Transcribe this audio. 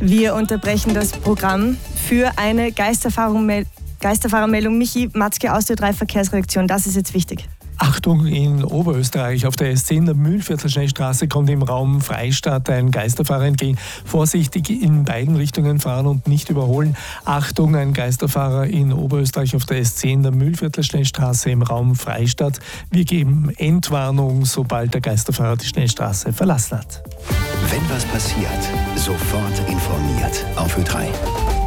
Wir unterbrechen das Programm für eine Geisterfahrermeldung. Michi Matzke aus der Ö3 Verkehrsredaktion, das ist jetzt wichtig. Achtung, in Oberösterreich auf der S10 der Mühlviertel-Schnellstraße kommt im Raum Freistadt ein Geisterfahrer entgegen. Vorsichtig in beiden Richtungen fahren und nicht überholen. Achtung, ein Geisterfahrer in Oberösterreich auf der S10 der Mühlviertel-Schnellstraße im Raum Freistadt. Wir geben Entwarnung, sobald der Geisterfahrer die Schnellstraße verlassen hat. Wenn was passiert, sofort informiert auf Ö3.